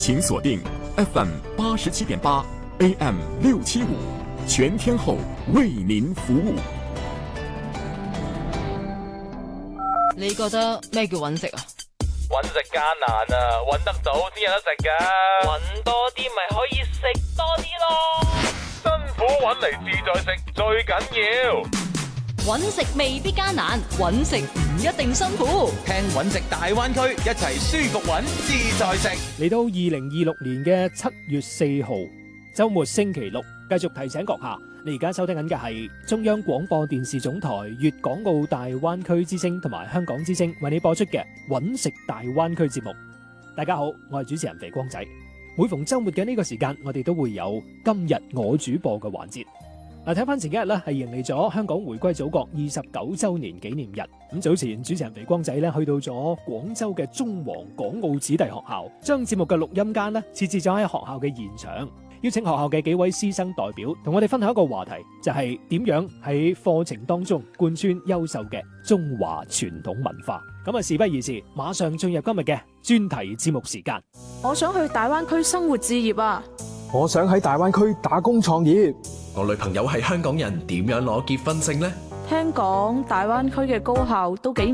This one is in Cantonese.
請鎖定 FM 87.8 AM 675，全天候為您服務。 你覺得咩叫揾食啊？ 揾食艱難啊，揾得到先有得食噶。揾多啲咪可以食多啲咯。辛苦揾嚟自在食最緊要。 揾食未必艱難，揾食唔一定辛苦。 聽揾食大灣區，一齊舒服揾自在食。 嚟到2026年嘅7月4號週末星期六，繼續提醒閣下，你而家收聽緊嘅係中央廣播電視總台粵港澳大灣區之聲同埋香港之聲為你播出嘅揾食大灣區節目。大家好，我係主持人肥光仔。每逢週末嘅呢個時間，我哋都會有今日我主播嘅環節。嗱，睇翻前幾日咧，係迎嚟咗香港回歸祖國29週年紀念日。咁早前主持人肥光仔咧去到咗廣州嘅中皇港澳子弟學校，將節目嘅錄音間咧設置咗喺學校嘅現場，邀請學校嘅幾位師生代表同我哋分享一個話題，就係點樣喺課程當中貫穿優秀嘅中華傳統文化。咁啊，事不宜遲，馬上進入今日嘅專題節目時間。 我想去大灣區生活置業啊！ 我想喺大灣區打工創業。 我女朋友係香港人，點樣攞結婚證呢？ 聽講大灣區嘅高校都幾